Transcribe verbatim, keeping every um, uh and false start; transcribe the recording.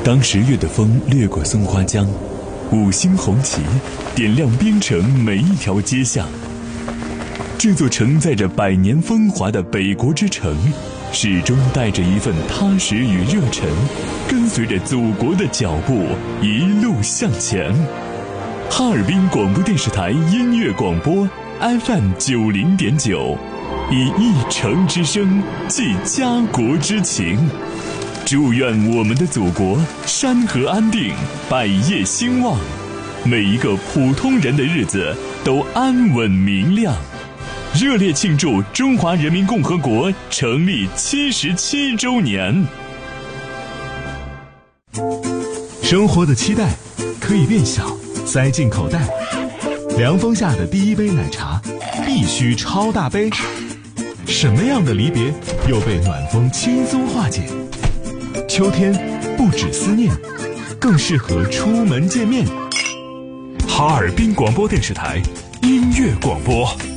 当十月的风掠过松花江，五星红旗点亮边城每一条街巷。这座承载着百年风华的北国之城，始终带着一份踏实与热忱，跟随着祖国的脚步一路向前。哈尔滨广播电视台音乐广播 F M 九零点九，以一城之声寄家国之情。祝愿我们的祖国山河安定，百业兴旺，每一个普通人的日子都安稳明亮。热烈庆祝中华人民共和国成立七十七周年。 生活的期待可以变小，塞进口袋。凉风下的第一杯奶茶必须超大杯。什么样的离别又被暖风轻松化解？秋天不止思念，更适合出门见面。 哈尔滨广播电视台音乐广播。